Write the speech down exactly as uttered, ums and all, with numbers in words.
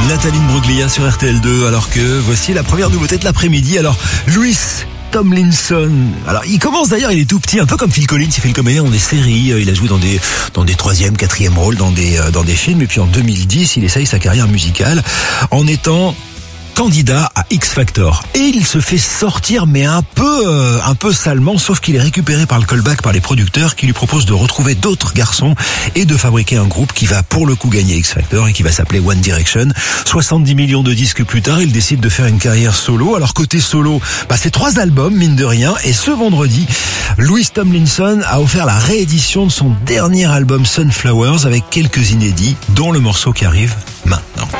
Nathalie Bruglia sur R T L deux, alors que voici la première nouveauté de l'après-midi. Alors, Louis Tomlinson. Alors, il commence d'ailleurs, il est tout petit, un peu comme Phil Collins. Il fait le comédien dans des séries, il a joué dans des dans des troisième, quatrième rôles, dans des dans des films. Et puis en deux mille dix, il essaye sa carrière musicale en étant candidat à X Factor, et il se fait sortir, mais un peu euh, un peu salement, sauf qu'il est récupéré par le callback par les producteurs qui lui proposent de retrouver d'autres garçons et de fabriquer un groupe qui va pour le coup gagner X Factor et qui va s'appeler One Direction. soixante-dix millions de disques plus tard, il décide de faire une carrière solo. Alors côté solo, bah c'est trois albums mine de rien, et ce vendredi, Louis Tomlinson a offert la réédition de son dernier album Sunflowers avec quelques inédits, dont le morceau qui arrive maintenant.